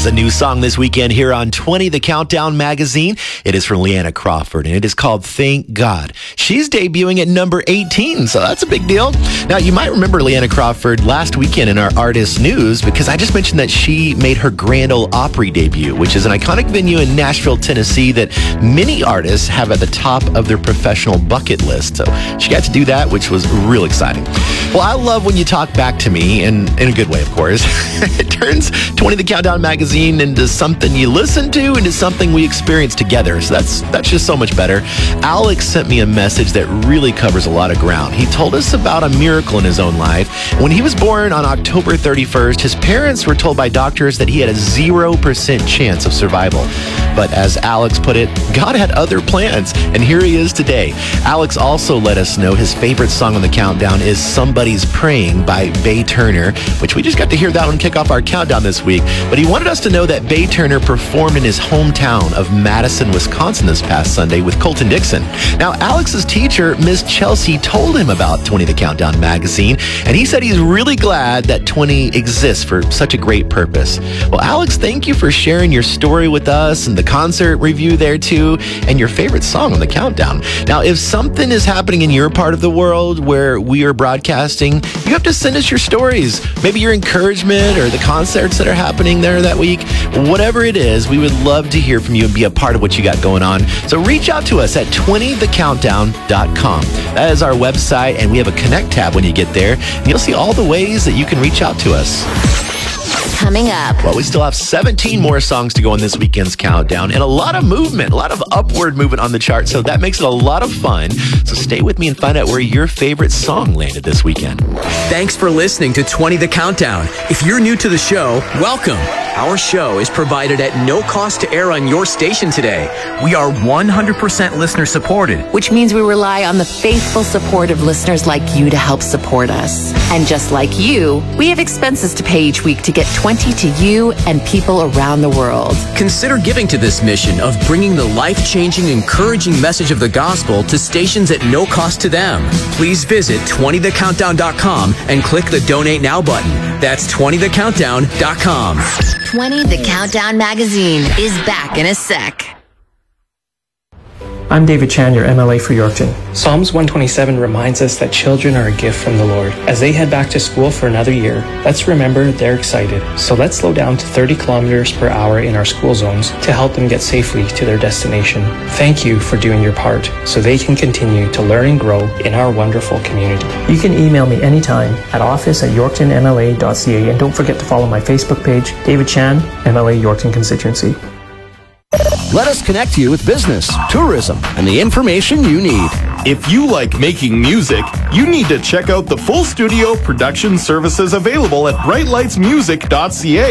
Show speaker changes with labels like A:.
A: There's a new song this weekend here on 20, the Countdown magazine. It is from Leanna Crawford, and it is called Thank God. She's debuting at number 18, so that's a big deal. Now, you might remember Leanna Crawford last weekend in our Artist News because I just mentioned that she made her Grand Ole Opry debut, which is an iconic venue in Nashville, Tennessee that many artists have at the top of their professional bucket list. So she got to do that, which was real exciting. Well, I love when you talk back to me, and in a good way, of course. It turns 20 the Countdown magazine into something you listen to, into something we experience together. So that's just so much better. Alex sent me a message that really covers a lot of ground. He told us about a miracle in his own life. When he was born on October 31st, his parents were told by doctors that he had a 0% chance of survival. But as Alex put it, God had other plans, and here he is today. Alex also let us know his favorite song on the countdown is Somebody's Praying by Bay Turner, which we just got to hear that one kick off our countdown this week. But he wanted us to know that Bay Turner performed in his hometown of Madison, Wisconsin this past Sunday with Colton Dixon. Now, Alex's teacher, Miss Chelsea, told him about 20 the Countdown magazine, and he said he's really glad that 20 exists for such a great purpose. Well, Alex, thank you for sharing your story with us and the concert review there too, and your favorite song on the countdown. Now, if something is happening in your part of the world where we are broadcasting, you have to send us your stories. Maybe your encouragement or the concerts that are happening there that week. Whatever it is, we would love to hear from you and be a part of what you got going on. So reach out to us at 20thecountdown.com. That is our website, and we have a Connect tab when you get there, and you'll see all the ways that you can reach out to us.
B: Coming up.
A: Well, we still have 17 more songs to go on this weekend's countdown, and a lot of movement, a lot of upward movement on the chart, so that makes it a lot of fun. So stay with me and find out where your favorite song landed this weekend.
C: Thanks for listening to 20 The Countdown. If you're new to the show, welcome. Our show is provided at no cost to air on your station today. We are 100% listener supported,
B: Which means we rely on the faithful, supportive listeners like you to help support us. And just like you, we have expenses to pay each week to get 20 to you and people around the world.
C: Consider giving to this mission of bringing the life-changing, encouraging message of the gospel to stations at no cost to them. Please visit 20thecountdown.com and click the Donate Now button. That's 20thecountdown.com.
B: 20 The Countdown magazine is back in a sec.
D: I'm David Chan, your MLA for Yorkton. Psalms 127 reminds us that children are a gift from the Lord. As they head back to school for another year, let's remember they're excited. So let's slow down to 30 kilometers per hour in our school zones to help them get safely to their destination. Thank you for doing your part so they can continue to learn and grow in our wonderful community. You can email me anytime at office@yorktonmla.ca, and don't forget to follow my Facebook page, David Chan, MLA Yorkton Constituency.
E: Let us connect you with business, tourism, and the information you need.
F: If you like making music, you need to check out the full studio production services available at brightlightsmusic.ca.